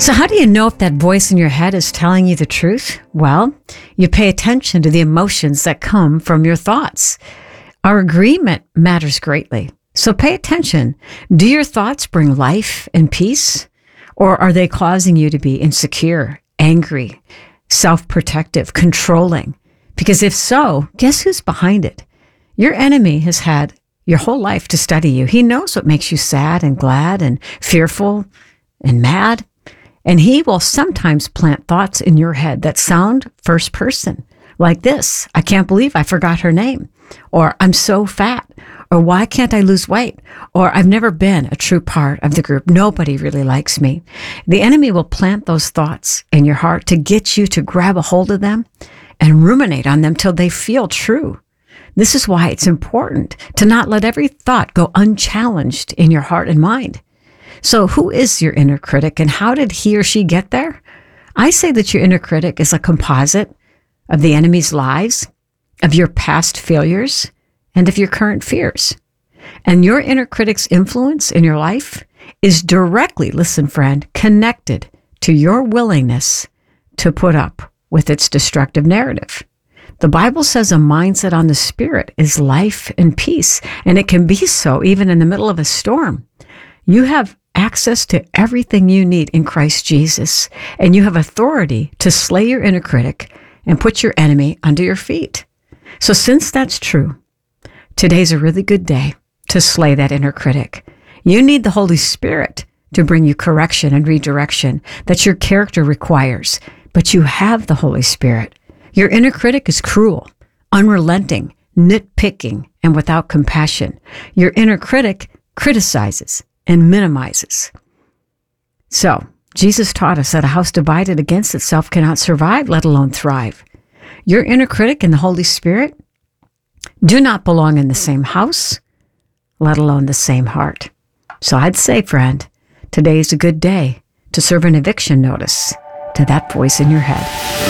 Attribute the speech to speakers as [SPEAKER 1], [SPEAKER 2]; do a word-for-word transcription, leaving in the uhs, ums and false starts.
[SPEAKER 1] So how do you know if that voice in your head is telling you the truth? Well, you pay attention to the emotions that come from your thoughts. Our agreement matters greatly. So pay attention. Do your thoughts bring life and peace? Or are they causing you to be insecure, angry, self-protective, controlling? Because if so, guess who's behind it? Your enemy has had your whole life to study you. He knows what makes you sad and glad and fearful and mad. And he will sometimes plant thoughts in your head that sound first person, like this: I can't believe I forgot her name, or I'm so fat, or why can't I lose weight, or I've never been a true part of the group. Nobody really likes me. The enemy will plant those thoughts in your heart to get you to grab a hold of them and ruminate on them till they feel true. This is why it's important to not let every thought go unchallenged in your heart and mind. So who is your inner critic, and how did he or she get there? I say that your inner critic is a composite of the enemy's lies, of your past failures, and of your current fears. And your inner critic's influence in your life is directly, listen friend, connected to your willingness to put up with its destructive narrative. The Bible says a mindset on the Spirit is life and peace, and it can be so even in the middle of a storm. You have access to everything you need in Christ Jesus, and you have authority to slay your inner critic and put your enemy under your feet. So since that's true, today's a really good day to slay that inner critic. You need the Holy Spirit to bring you correction and redirection that your character requires, but you have the Holy Spirit. Your inner critic is cruel, unrelenting, nitpicking, and without compassion. Your inner critic criticizes and minimizes. So, Jesus taught us that a house divided against itself cannot survive, let alone thrive. Your inner critic and the Holy Spirit do not belong in the same house, let alone the same heart. So I'd say, friend, today is a good day to serve an eviction notice to that voice in your head.